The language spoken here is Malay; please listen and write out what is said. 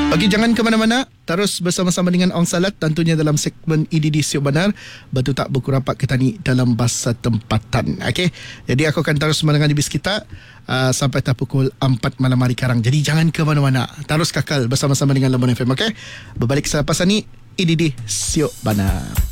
Okey, jangan ke mana-mana. Terus bersama-sama dengan Ong Salat tentunya dalam segmen EDD Siok Benar. Batu tak buku rapat ketani dalam bahasa tempatan. Okey. Jadi aku akan terus mendengar di bis kita sampai tak pukul 4 malam hari karang. Jadi jangan ke mana-mana. Terus kakal bersama-sama dengan Lembon FM. Okey. Berbalik selepas ini EDD Siok Benar.